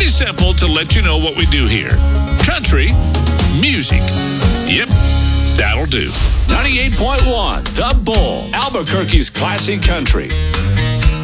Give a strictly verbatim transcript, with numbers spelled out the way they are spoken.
Pretty simple to let you know what we do here. Country music. Yep, that'll do. ninety-eight point one, The Bull, Albuquerque's classic country.